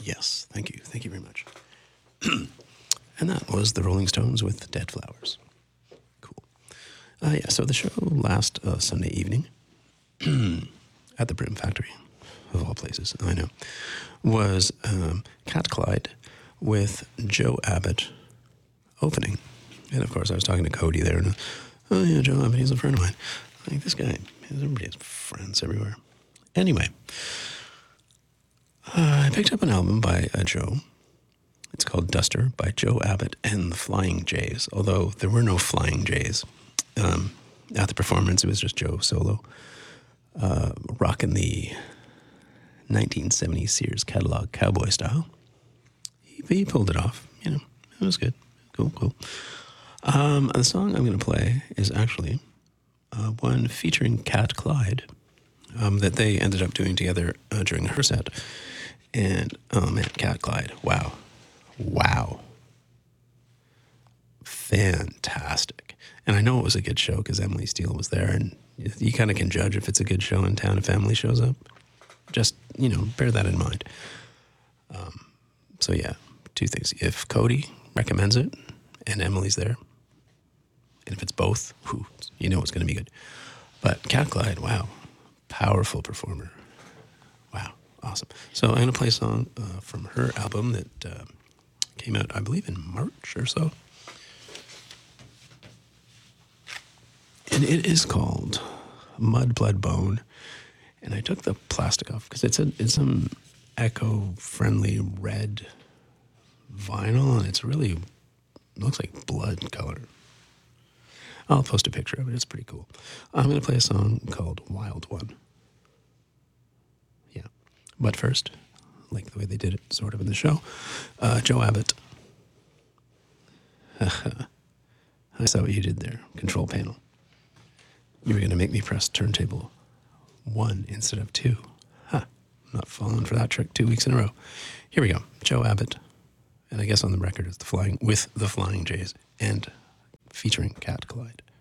Yes, thank you. Thank you very much. And that was the Rolling Stones with Dead Flowers. Cool. Yeah, so the show last Sunday evening at the Brim Factory, of all places, I know, was Cat Clyde with Joe Abbott opening. And of course, I was talking to Cody there, and oh yeah, Joe Abbott, he's a friend of mine. Like, this guy, everybody has friends everywhere. Anyway, I picked up an album by Joe. It's called Duster by Joe Abbott and the Flying Jays, although there were no Flying Jays. At the performance, it was just Joe solo, rocking the 1970s Sears catalog cowboy style. He pulled it off, you know, it was good. Cool. The song I'm going to play is actually one featuring Cat Clyde that they ended up doing together during her set. And, oh man, Cat Clyde, wow. Fantastic. And I know it was a good show because Emily Steele was there, and you kind of can judge if it's a good show in town if Emily shows up. Just, you know, bear that in mind. So yeah, two things. If Cody recommends it and Emily's there, and if it's both, you know it's going to be good. But Cat Clyde, wow, powerful performer. Wow, awesome. So I'm going to play a song from her album that came out, I believe, in March or so. And it is called Mud, Blood, Bone. And I took the plastic off because it's some eco-friendly red vinyl, and it looks like blood color. I'll post a picture of it. It's pretty cool. I'm going to play a song called Wild One. Yeah. But first, like the way they did it sort of in the show, Joe Abbott. I saw what you did there. Control panel. You were going to make me press turntable 1 instead of 2. I'm not falling for that trick 2 weeks in a row. Here we go. Joe Abbott. And I guess on the record it's the Flying Jays and featuring Cat Clyde.